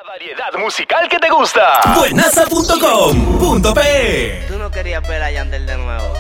Variedad musical que te gusta. Buenaza.com.pe. Tú no querías ver a Yandel de nuevo.